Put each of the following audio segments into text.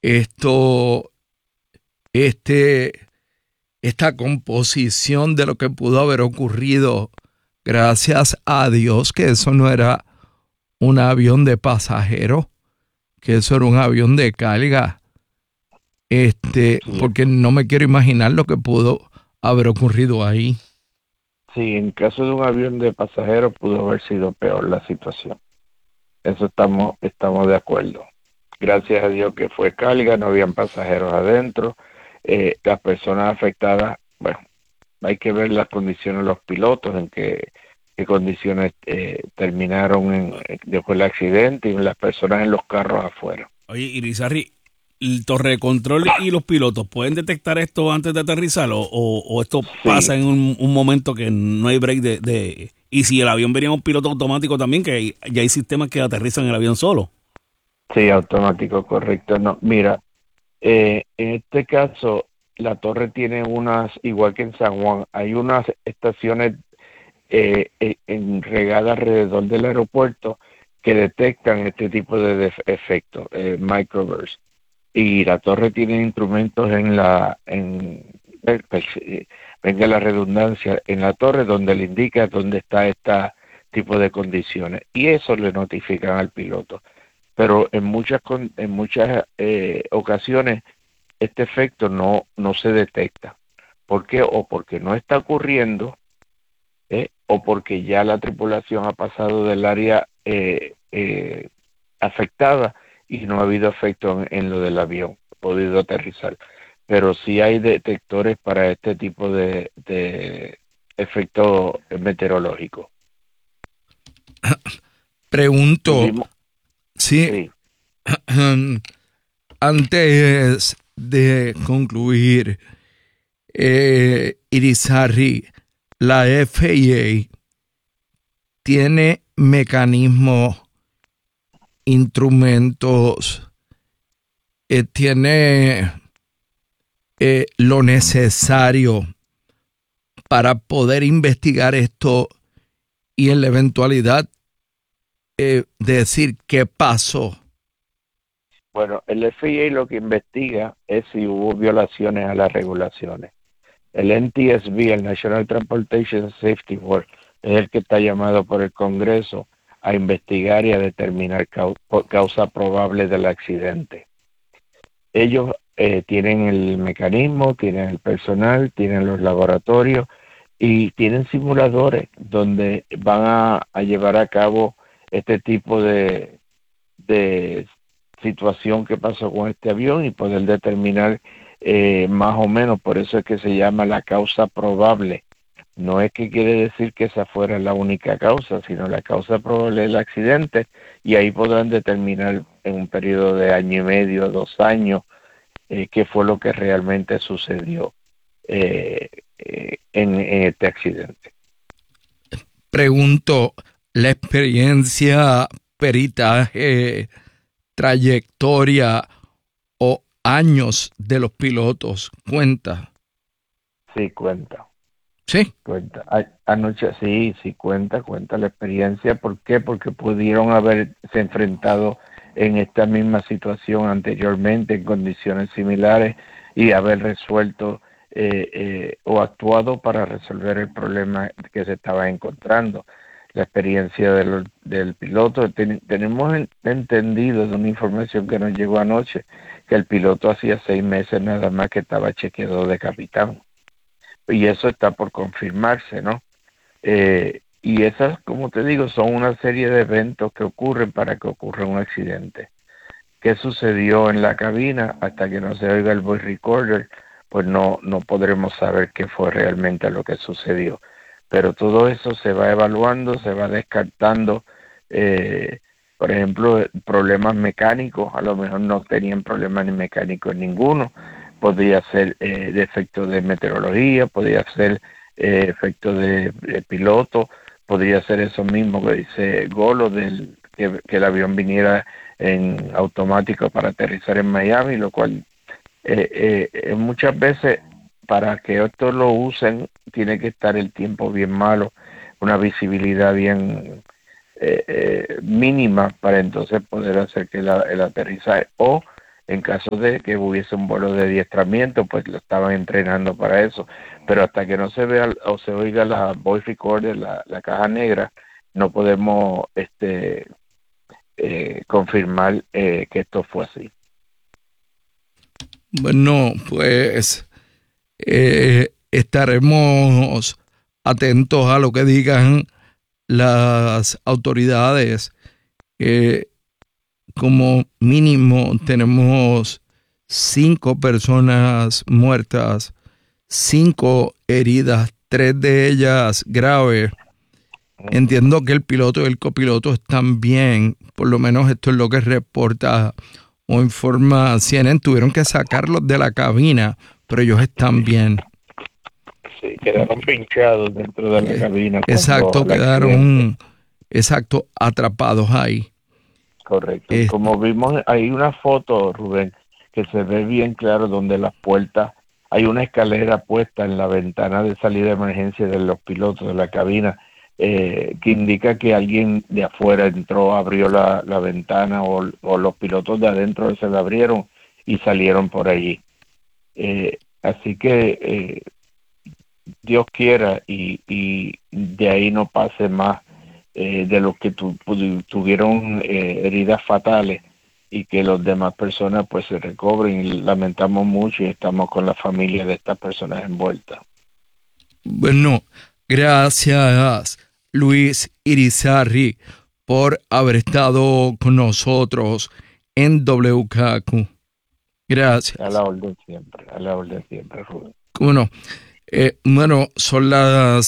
esto, este, esta composición de lo que pudo haber ocurrido, gracias a Dios que eso no era un avión de pasajeros, que eso era un avión de carga, Sí, porque no me quiero imaginar lo que pudo haber ocurrido ahí. sí, en caso de un avión de pasajeros pudo haber sido peor la situación. Eso estamos de acuerdo. Gracias a Dios que fue carga, no habían pasajeros adentro. Las personas afectadas, bueno, hay que ver las condiciones de los pilotos, en qué condiciones terminaron después del accidente y las personas en los carros afuera. Oye, Irizarry, ¿el torre de control y los pilotos pueden detectar esto antes de aterrizar o esto pasa Sí, en un momento que no hay break Y si el avión venía un piloto automático también, que ya hay sistemas que aterrizan el avión solo. sí, automático, correcto. No, mira, en este caso, la torre tiene igual que en San Juan, hay unas estaciones regadas alrededor del aeropuerto que detectan este tipo de efectos, microburst. Y la torre tiene instrumentos venga la redundancia, en la torre donde le indica dónde está este tipo de condiciones. Y eso le notifican al piloto. Pero en muchas ocasiones este efecto no se detecta. ¿Por qué? O porque no está ocurriendo, o porque ya la tripulación ha pasado del área afectada y no ha habido efecto en lo del avión, ha podido aterrizar. Pero sí hay detectores para este tipo de efecto meteorológico. Pregunto, Tuvimos, sí, sí, antes de concluir, Irizarry, la FAA tiene mecanismos, instrumentos, tiene lo necesario para poder investigar esto y en la eventualidad decir qué pasó. bueno, el FAA lo que investiga es si hubo violaciones a las regulaciones. El NTSB, el National Transportation Safety Board, es el que está llamado por el Congreso a investigar y a determinar causa probable del accidente. Ellos tienen el mecanismo, tienen el personal, tienen los laboratorios y tienen simuladores donde van a llevar a cabo este tipo de situación que pasó con este avión y poder determinar más o menos, por eso es que se llama la causa probable. No es que quiere decir que esa fuera la única causa, sino la causa probable del accidente y ahí podrán determinar en un periodo de año y medio, 2 años, qué fue lo que realmente sucedió eh, en este accidente. Pregunto, la experiencia, peritaje, trayectoria o años de los pilotos cuenta. Sí, cuenta. Sí, Cuenta. Anoche sí, sí cuenta la experiencia. ¿Por qué? Porque pudieron haberse enfrentado en esta misma situación anteriormente en condiciones similares y haber resuelto o actuado para resolver el problema que se estaba encontrando. La experiencia del piloto, tenemos entendido de una información que nos llegó anoche que el piloto hacía 6 meses nada más que estaba chequeado de capitán y eso está por confirmarse, ¿no? Y esas, como te digo, son una serie de eventos que ocurren para que ocurra un accidente. ¿Qué sucedió en la cabina? Hasta que no se oiga el voice recorder, pues no podremos saber qué fue realmente lo que sucedió. Pero todo eso se va evaluando, se va descartando. eh, por ejemplo, problemas mecánicos, a lo mejor no tenían problemas ni mecánicos ninguno, podría ser defecto de meteorología, podría ser efecto de piloto, podría ser eso mismo que dice Golo, que el avión viniera en automático para aterrizar en Miami, lo cual muchas veces para que esto lo usen tiene que estar el tiempo bien malo, una visibilidad bien mínima para entonces poder hacer que el aterrizaje o en caso de que hubiese un vuelo de adiestramiento, pues lo estaban entrenando para eso. Pero hasta que no se vea o se oiga la voice recorder, la caja negra, no podemos confirmar que esto fue así. Bueno, pues estaremos atentos a lo que digan las autoridades. Como mínimo tenemos 5 personas muertas, 5 heridas, 3 de ellas graves. Entiendo que el piloto y el copiloto están bien, por lo menos esto es lo que reporta o informa CNN. Tuvieron que sacarlos de la cabina, pero ellos están bien. Sí, quedaron pinchados dentro de la cabina. Exacto, quedaron atrapados ahí. Correcto. Como vimos, hay una foto, Rubén, que se ve bien claro donde las puertas, hay una escalera puesta en la ventana de salida de emergencia de los pilotos de la cabina, que indica que alguien de afuera entró, abrió la ventana o los pilotos de adentro se la abrieron y salieron por allí. Así que Dios quiera y de ahí no pase más de los que tuvieron heridas fatales y que los demás personas pues se recobren. Y lamentamos mucho y estamos con la familia de estas personas envueltas. Bueno, gracias Luis Irizarry por haber estado con nosotros en WKQ. Gracias. A la orden siempre, Rubén. ¿Cómo no? Bueno, son las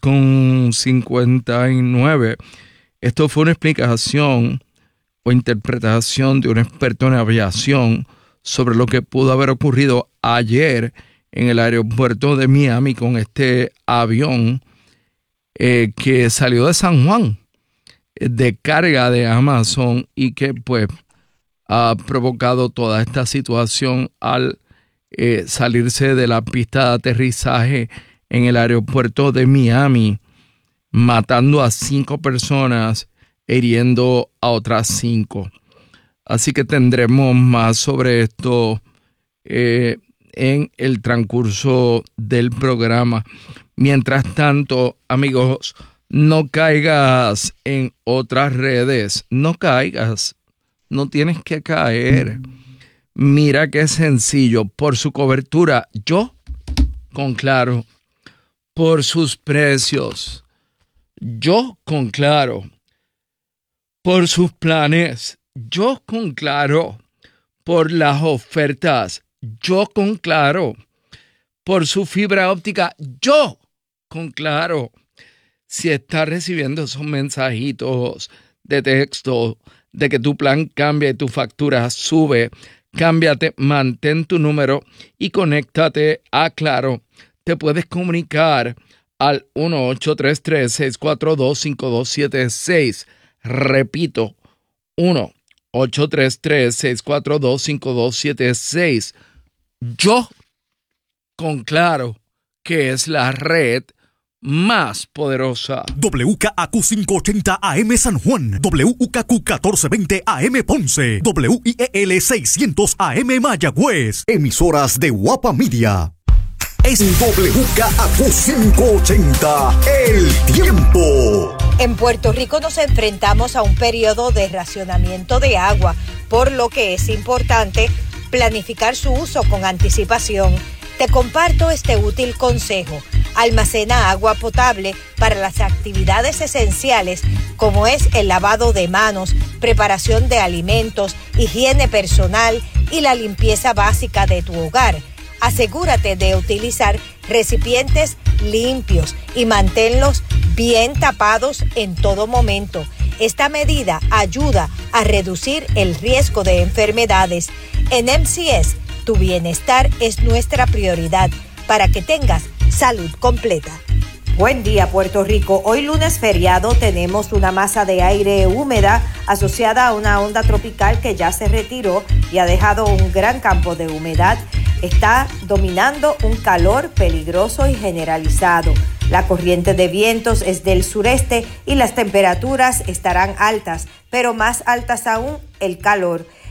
6:59. Esto fue una explicación o interpretación de un experto en aviación sobre lo que pudo haber ocurrido ayer en el aeropuerto de Miami con este avión que salió de San Juan de carga de Amazon y que pues ha provocado toda esta situación al salirse de la pista de aterrizaje en el aeropuerto de Miami, matando a 5 personas, hiriendo a otras 5. Así que tendremos más sobre esto en el transcurso del programa. Mientras tanto, amigos, no caigas en otras redes, no caigas, no tienes que caer. Mira qué sencillo, por su cobertura, yo con Claro, por sus precios, yo con Claro, por sus planes, yo con Claro, por las ofertas, yo con Claro, por su fibra óptica, yo con Claro. Si estás recibiendo esos mensajitos de texto de que tu plan cambia y tu factura sube, cámbiate, mantén tu número y conéctate a Claro. Te puedes comunicar al 1-833-642-5276. Repito, 1-833-642-5276. Yo con Claro, que es la red más poderosa. WKAQ 580 AM San Juan, WKQ 1420 AM Ponce, WIEL 600 AM Mayagüez. Emisoras de Guapa Media. Es WKAQ 580, El Tiempo. En Puerto Rico nos enfrentamos a un periodo de racionamiento de agua, por lo que es importante planificar su uso con anticipación. Te comparto este útil consejo. Almacena agua potable para las actividades esenciales como es el lavado de manos, preparación de alimentos, higiene personal y la limpieza básica de tu hogar. Asegúrate de utilizar recipientes limpios y manténlos bien tapados en todo momento. Esta medida ayuda a reducir el riesgo de enfermedades. En MCS, tu bienestar es nuestra prioridad para que tengas salud completa. Buen día, Puerto Rico. Hoy lunes feriado tenemos una masa de aire húmeda asociada a una onda tropical que ya se retiró y ha dejado un gran campo de humedad. Está dominando un calor peligroso y generalizado. La corriente de vientos es del sureste y las temperaturas estarán altas, pero más altas aún el calor.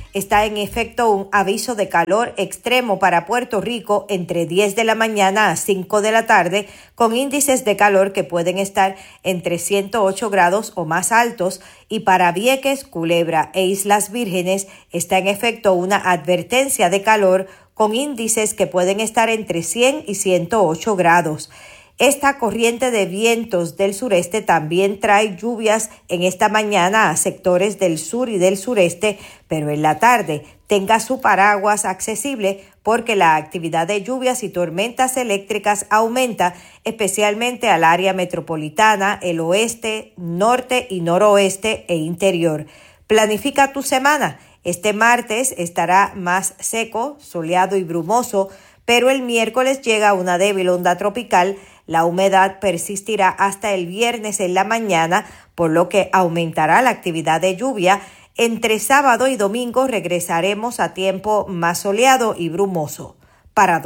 está en efecto un aviso de calor extremo para Puerto Rico entre 10 de la mañana a 5 de la tarde, con índices de calor que pueden estar entre 108 grados o más altos, y para Vieques, Culebra e Islas Vírgenes está en efecto una advertencia de calor con índices que pueden estar entre 100 y 108 grados. Esta corriente de vientos del sureste también trae lluvias en esta mañana a sectores del sur y del sureste, pero en la tarde tenga su paraguas accesible porque la actividad de lluvias y tormentas eléctricas aumenta, especialmente al área metropolitana, el oeste, norte y noroeste e interior. Planifica tu semana. Este martes estará más seco, soleado y brumoso, pero el miércoles llega una débil onda tropical. La humedad persistirá hasta el viernes en la mañana, por lo que aumentará la actividad de lluvia. Entre sábado y domingo regresaremos a tiempo más soleado y brumoso. Para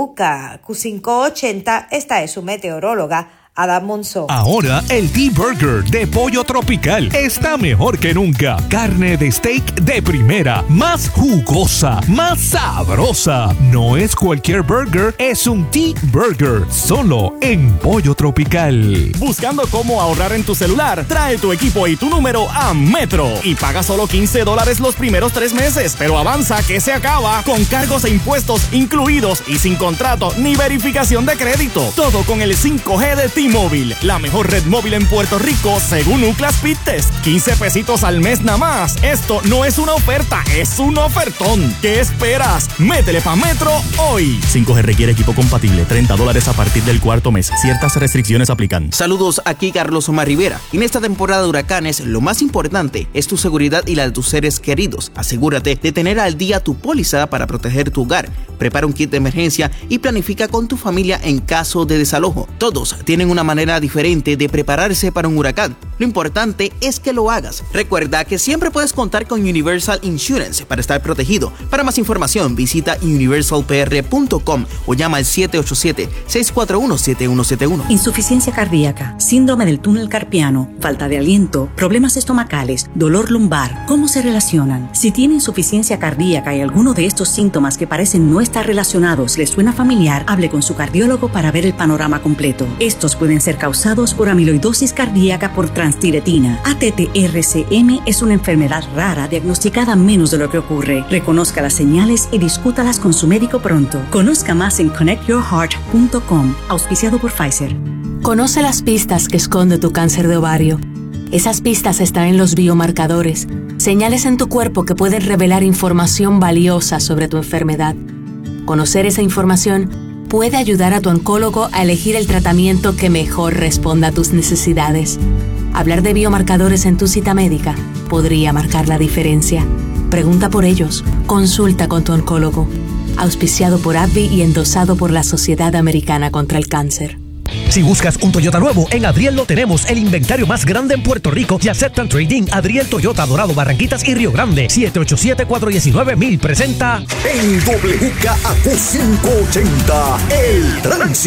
WKQ580, esta es su meteoróloga, Adam Monzón. Ahora el T-Burger de Pollo Tropical está mejor que nunca. Carne de steak de primera, más jugosa, más sabrosa. No es cualquier burger, es un T-Burger, solo en Pollo Tropical. Buscando cómo ahorrar en tu celular, trae tu equipo y tu número a Metro y paga solo $15 los primeros 3 meses, pero avanza que se acaba, con cargos e impuestos incluidos y sin contrato ni verificación de crédito. Todo con el 5G de T-Mobile, la mejor red móvil en Puerto Rico según Ookla Speed Test. 15 pesitos al mes nada más. Esto no es una oferta, es un ofertón. ¿Qué esperas? Métele pa' Metro hoy. 5G requiere equipo compatible, $30 a partir del 4º mes. Ciertas restricciones aplican. Saludos, aquí Carlos Omar Rivera. En esta temporada de huracanes, lo más importante es tu seguridad y la de tus seres queridos. Asegúrate de tener al día tu póliza para proteger tu hogar. Prepara un kit de emergencia y planifica con tu familia en caso de desalojo. Todos tienen una manera diferente de prepararse para un huracán. Lo importante es que lo hagas. Recuerda que siempre puedes contar con Universal Insurance para estar protegido. Para más información, visita universalpr.com o llama al 787-641-7171. Insuficiencia cardíaca, síndrome del túnel carpiano, falta de aliento, problemas estomacales, dolor lumbar. ¿Cómo se relacionan? Si tiene insuficiencia cardíaca y alguno de estos síntomas que parecen no estar relacionados le suena familiar, hable con su cardiólogo para ver el panorama completo. Estos pueden ser causados por amiloidosis cardíaca por transtiretina. ATTRCM es una enfermedad rara diagnosticada menos de lo que ocurre. Reconozca las señales y discútalas con su médico pronto. Conozca más en connectyourheart.com, auspiciado por Pfizer. Conoce las pistas que esconde tu cáncer de ovario. Esas pistas están en los biomarcadores, señales en tu cuerpo que pueden revelar información valiosa sobre tu enfermedad. Conocer esa información puede ayudar a tu oncólogo a elegir el tratamiento que mejor responda a tus necesidades. Hablar de biomarcadores en tu cita médica podría marcar la diferencia. Pregunta por ellos. Consulta con tu oncólogo. Auspiciado por AbbVie y endosado por la Sociedad Americana contra el Cáncer. Si buscas un Toyota nuevo, en Adriel lo tenemos, el inventario más grande en Puerto Rico y aceptan trading. Adriel Toyota, Dorado, Barranquitas y Río Grande. 787-419-1000 presenta En WKAQ580, el tránsito.